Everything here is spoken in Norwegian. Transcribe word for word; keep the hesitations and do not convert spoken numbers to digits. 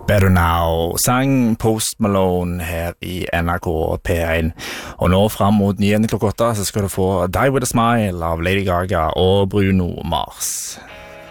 Better Now, sang Post Malone her i N R K P one. Og nå frem mot nyheten klokka åtte så skal du få Die With A Smile av Lady Gaga og Bruno Mars.